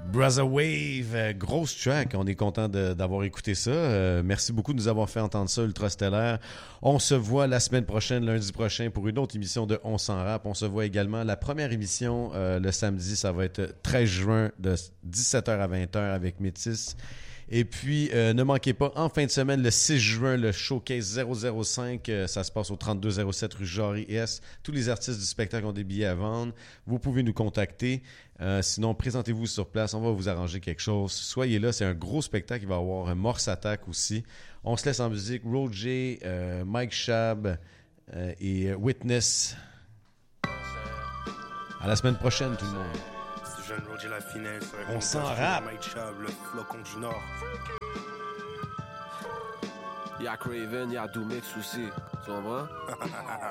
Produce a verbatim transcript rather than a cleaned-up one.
Brother Wave, euh, grosse track. On est content de, d'avoir écouté ça. Euh, merci beaucoup de nous avoir fait entendre ça, Ultra Stellaire. On se voit la semaine prochaine, lundi prochain, pour une autre émission de On s'en rappe. On se voit également la première émission euh, le samedi. Ça va être treize juin de dix-sept heures à vingt heures avec Métis. Et puis, euh, ne manquez pas, en fin de semaine, le six juin, le Showcase zéro zéro cinq, euh, ça se passe au trente-deux zéro sept rue Jarry-Est. Tous les artistes du spectacle ont des billets à vendre. Vous pouvez nous contacter. Euh, sinon, présentez-vous sur place. On va vous arranger quelque chose. Soyez là. C'est un gros spectacle. Il va y avoir un Morse Attack aussi. On se laisse en musique. Roger, euh, Mike Shab euh, et Witness. À la semaine prochaine, tout le monde. Jeune Roger la finesse, on s'en rappe. Mike Chubb, le flocon du Nord. Y'a Craven, y'a Doomix aussi, tu comprends?